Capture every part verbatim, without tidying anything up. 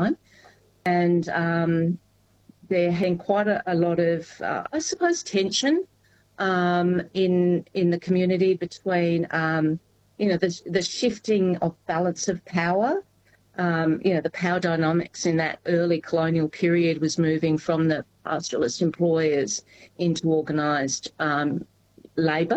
time. And um, there had quite a, a lot of, uh, I suppose, tension um, in in the community between, um, you know, the, the shifting of balance of power. Um, you know, the power dynamics in that early colonial period was moving from the pastoralist employers into organised um, labour,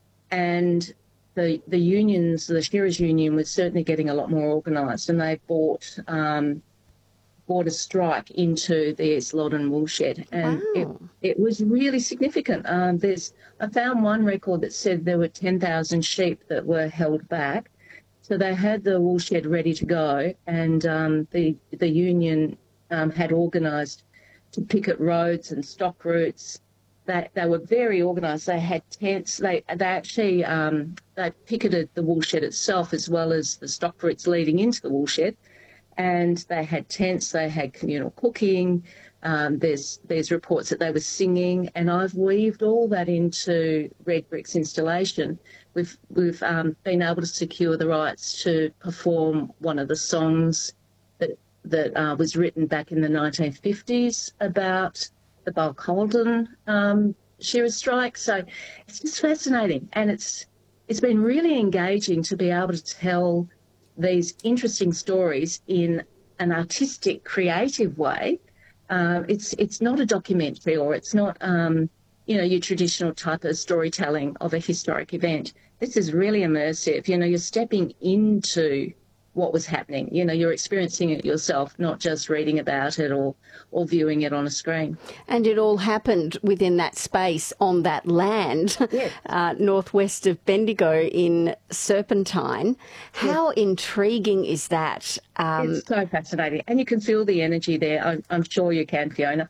and the the unions, the Shearers Union, was certainly getting a lot more organised, and they bought um, bought a strike into the East Loddon woolshed, and Wow. it it was really significant. Um, there's I found one record that said there were ten thousand sheep that were held back. So they had the woolshed ready to go, and um, the the union um, had organised to picket roads and stock routes. They they were very organised. They had tents. They they actually um, they picketed the woolshed itself as well as the stock routes leading into the woolshed, and they had tents. They had communal cooking. Um, there's there's reports that they were singing, and I've weaved all that into Red Brick's installation. We've we've um, been able to secure the rights to perform one of the songs that that uh, was written back in the nineteen fifties about the Bulk Holden um, shearers strike. So it's just fascinating, and it's it's been really engaging to be able to tell these interesting stories in an artistic, creative way. Uh, it's it's not a documentary, or it's not um, you know your traditional type of storytelling of a historic event. This is really immersive. You know, you're stepping into what was happening. You know, you're experiencing it yourself, not just reading about it or or viewing it on a screen. And it all happened within that space on that land, Yes. uh, northwest of Bendigo in Serpentine. How yes. intriguing is that? Um, it's so fascinating. And you can feel the energy there. I'm, I'm sure you can, Fiona.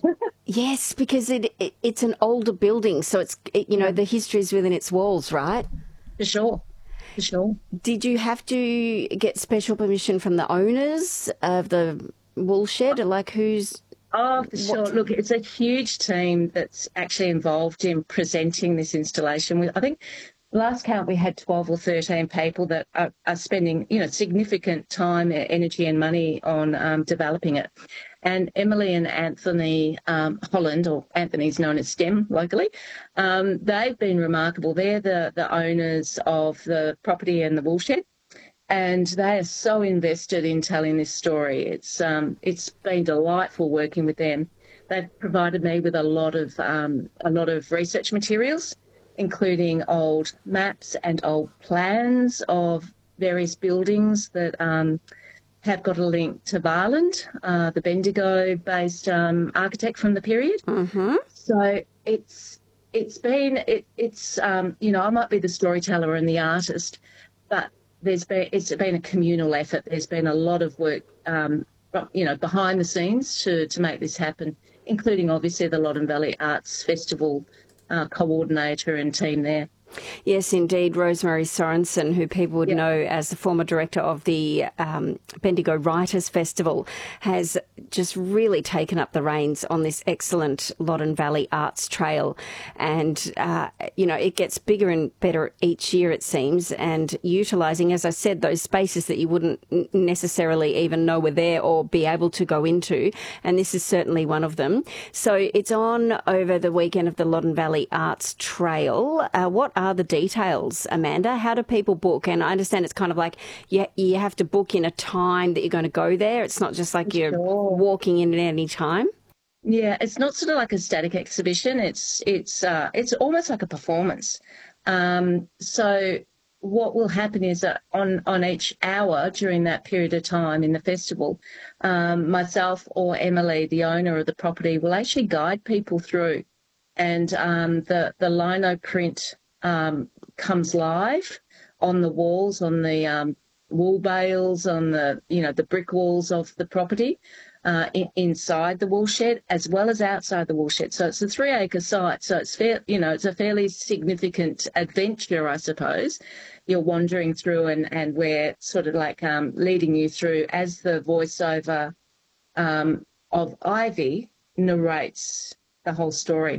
Yes, because it, it it's an older building, so it's it, you know, the history is within its walls, right? For sure. For sure. Did you have to get special permission from the owners of the woolshed? Like who's... Oh, for sure. What? Look, it's a huge team that's actually involved in presenting this installation. I think last count we had twelve or thirteen people that are, are spending, you know, significant time, energy and money on um, developing it. And Emily and Anthony um, Holland, or Anthony's known as STEM locally, um, they've been remarkable. They're the, the owners of the property and the woolshed, and they are so invested in telling this story. It's um, it's been delightful working with them. They've provided me with a lot of um, a lot of research materials, including old maps and old plans of various buildings that um, have got a link to Varland, uh, the Bendigo-based um, architect from the period. Mm-hmm. So it's it's been it, it's um, you know I might be the storyteller and the artist, but there's been it's been a communal effort. There's been a lot of work um, you know behind the scenes to to make this happen, including obviously the Loddon Valley Arts Festival uh, coordinator and team there. Yes, indeed. Rosemary Sorensen, who people would yep. know as the former director of the um, Bendigo Writers Festival, has just really taken up the reins on this excellent Loddon Valley Arts Trail. And, uh, you know, it gets bigger and better each year, it seems, and utilising, as I said, those spaces that you wouldn't necessarily even know were there or be able to go into. And this is certainly one of them. So it's on over the weekend of the Loddon Valley Arts Trail. Uh, what are the details, Amanda? How do people book? And I understand it's kind of like you, you have to book in a time that you're going to go there. It's not just like you're sure. walking in at any time. Yeah, it's not sort of like a static exhibition. It's it's uh, it's almost like a performance. Um, so what will happen is that on, on each hour during that period of time in the festival, um, myself or Emily, the owner of the property, will actually guide people through. And um, the, the lino print um, comes live on the walls, on the um, wool bales, on the, you know, the brick walls of the property, uh, in, inside the woolshed as well as outside the woolshed. So it's a three acre site. So it's fair, you know, it's a fairly significant adventure, I suppose. You're wandering through and, and we're sort of like um, leading you through as the voiceover um, of Ivy narrates the whole story.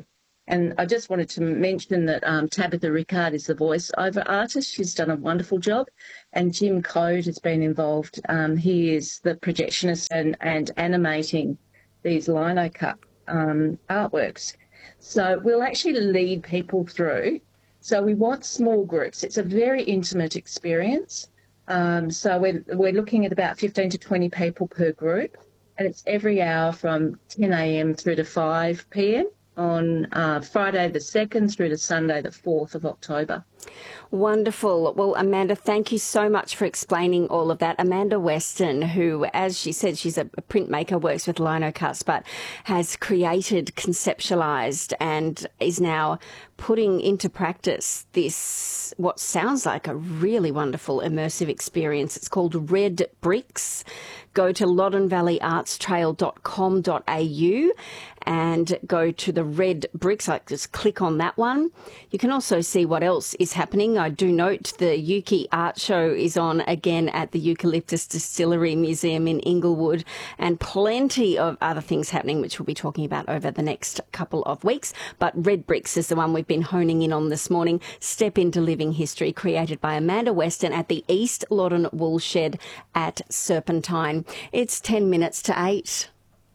And I just wanted to mention that um, Tabitha Rickard is the voiceover artist. She's done a wonderful job. And Jim Code has been involved. Um, he is the projectionist and, and animating these lino cut um, artworks. So we'll actually lead people through. So we want small groups. It's a very intimate experience. Um, so we're, we're looking at about fifteen to twenty people per group. And it's every hour from ten a.m. through to five p.m. on uh, Friday the second through to Sunday the fourth of October. Wonderful. Well, Amanda, thank you so much for explaining all of that. Amanda Weston, who, as she said, she's a printmaker, works with lino cuts, but has created, conceptualised and is now putting into practice this, what sounds like a really wonderful immersive experience. It's called Red Bricks. Go to loddon valley arts trail dot com dot a u and go to the Red Bricks. Like, just click on that one. You can also see what else is happening. I do note the Yuki Art Show is on again at the Eucalyptus Distillery Museum in Inglewood, and plenty of other things happening, which we'll be talking about over the next couple of weeks. But Red Bricks is the one we've been honing in on this morning. Step into living history, created by Amanda Weston at the East Loddon Woolshed at Serpentine. It's ten minutes to eight.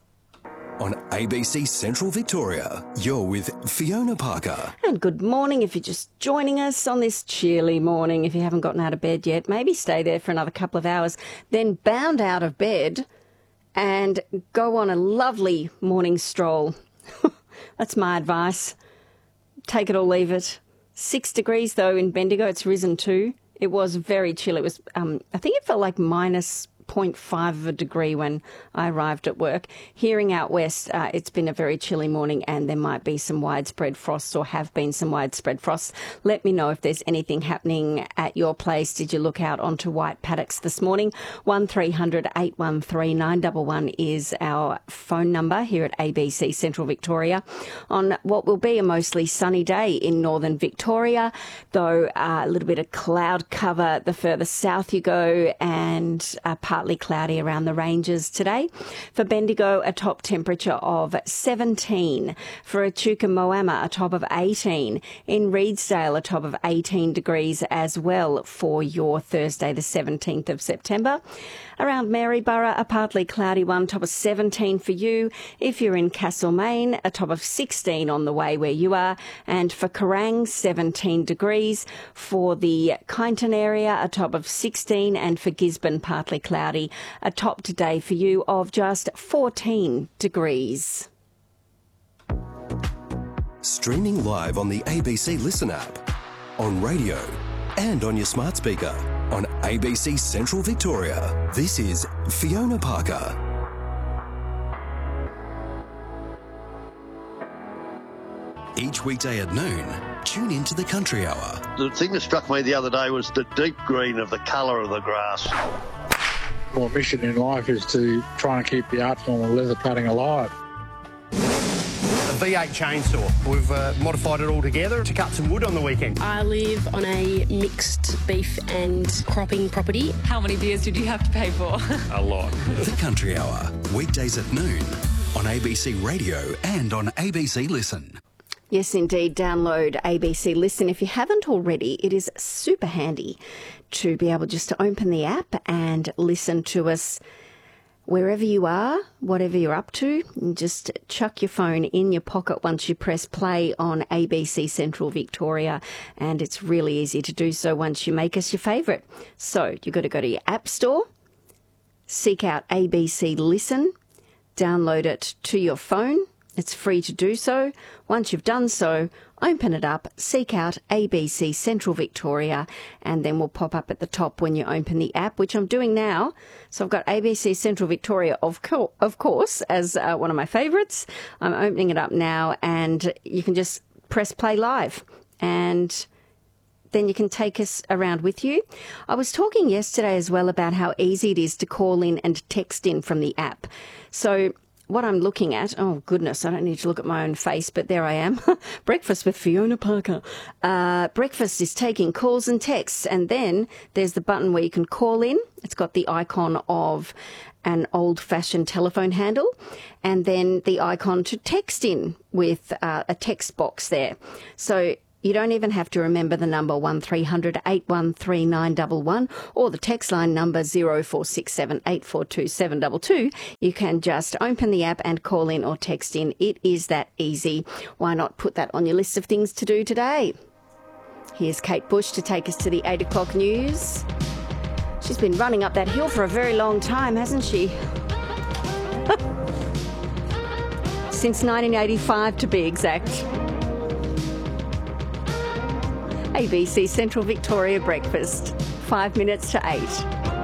On A B C Central Victoria, you're with Fiona Parker. And good morning if you're just joining us on this chilly morning. If you haven't gotten out of bed yet, maybe stay there for another couple of hours, then bound out of bed and go on a lovely morning stroll. That's my advice. Take it or leave it. Six degrees, though, in Bendigo. It's risen too. It was very chill. It was, um, I think it felt like minus zero point five of a degree when I arrived at work. Hearing out west, uh, it's been a very chilly morning and there might be some widespread frosts, or have been some widespread frosts. Let me know if there's anything happening at your place. Did you look out onto white paddocks this morning? one three hundred eight one three nine one one is our phone number here at A B C Central Victoria on what will be a mostly sunny day in northern Victoria, though uh, a little bit of cloud cover the further south you go, and uh, partly cloudy around the ranges today. For Bendigo, a top temperature of seventeen. For Echuca Moama, a top of eighteen. In Reedsdale, a top of eighteen degrees as well for your Thursday, the seventeenth of September. Around Maryborough, a partly cloudy one, top of seventeen for you. If you're in Castlemaine, a top of sixteen on the way where you are. And for Kerrang, seventeen degrees. For the Kyneton area, a top of sixteen. And for Gisborne, partly cloudy, a top today for you of just fourteen degrees. Streaming live on the A B C Listen app, on radio and on your smart speaker. On A B C Central Victoria, this is Fiona Parker. Each weekday at noon, tune into the Country Hour. The thing that struck me the other day was the deep green of the colour of the grass. My mission in life is to try and keep the art form of leather cutting alive. A V eight chainsaw. We've uh, modified it all together to cut some wood on the weekend. I live on a mixed beef and cropping property. How many beers did you have to pay for? A lot. The Country Hour, weekdays at noon, on A B C Radio and on A B C Listen. Yes, indeed. Download A B C Listen. If you haven't already, it is super handy to be able just to open the app and listen to us wherever you are, whatever you're up to. And just chuck your phone in your pocket once you press play on A B C Central Victoria, and it's really easy to do so once you make us your favourite. So you've got to go to your App Store, seek out A B C Listen, download it to your phone. It's free to do so. Once you've done so, open it up, seek out A B C Central Victoria, and then we'll pop up at the top when you open the app, which I'm doing now. So I've got A B C Central Victoria, of, co- of course, as uh, one of my favourites. I'm opening it up now, and you can just press play live, and then you can take us around with you. I was talking yesterday as well about how easy it is to call in and text in from the app. So what I'm looking at, oh goodness, I don't need to look at my own face, but there I am. Breakfast with Fiona Parker. Uh, breakfast is taking calls and texts, and then there's the button where you can call in. It's got the icon of an old-fashioned telephone handle, and then the icon to text in with uh, a text box there. So you don't even have to remember the number one three hundred eight one three nine one one or the text line number zero four six seven eight four two seven two two. You can just open the app and call in or text in. It is that easy. Why not put that on your list of things to do today? Here's Kate Bush to take us to the eight o'clock news. She's been running up that hill for a very long time, hasn't she? Since nineteen eighty-five, to be exact. A B C Central Victoria Breakfast, five minutes to eight.